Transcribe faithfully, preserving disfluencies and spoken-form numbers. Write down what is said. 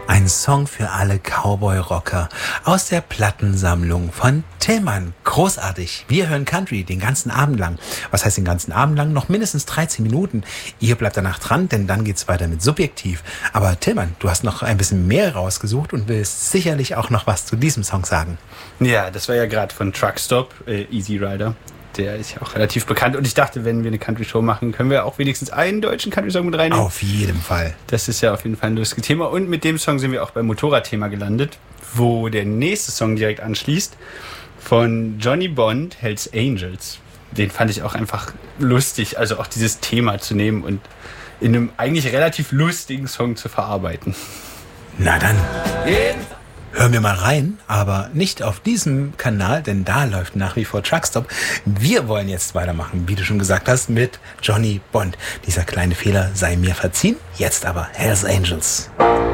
Ein Song für alle Cowboy-Rocker aus der Plattensammlung von Tillmann. Großartig. Wir hören Country den ganzen Abend lang. Was heißt den ganzen Abend lang? Noch mindestens dreizehn Minuten. Ihr bleibt danach dran, denn dann geht's weiter mit Subjektiv. Aber Tillmann, du hast noch ein bisschen mehr rausgesucht und willst sicherlich auch noch was zu diesem Song sagen. Ja, das war ja gerade von Truckstop, äh, Easy Rider. Der ist ja auch relativ bekannt. Und ich dachte, wenn wir eine Country-Show machen, können wir auch wenigstens einen deutschen Country-Song mit reinnehmen. Auf jeden Fall. Das ist ja auf jeden Fall ein lustiges Thema. Und mit dem Song sind wir auch beim Motorradthema gelandet, wo der nächste Song direkt anschließt. Von Johnny Bond, Hells Angels. Den fand ich auch einfach lustig, also auch dieses Thema zu nehmen und in einem eigentlich relativ lustigen Song zu verarbeiten. Na dann. Hören wir mal rein, aber nicht auf diesem Kanal, denn da läuft nach wie vor Truckstop. Wir wollen jetzt weitermachen, wie du schon gesagt hast, mit Johnny Bond. Dieser kleine Fehler sei mir verziehen. Jetzt aber Hells Angels.